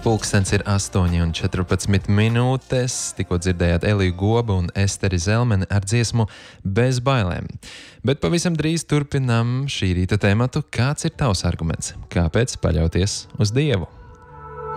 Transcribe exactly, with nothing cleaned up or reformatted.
Pulkstens ir astoņi un četrpadsmit minūtes. Tikko dzirdējāt Eliju Gobu un Esteri Zelmeni ar dziesmu Bez bailēm. Bet pavisam drīz turpinām šī rīta tēmatu. Kāds ir tavs arguments? Kāpēc paļauties uz Dievu?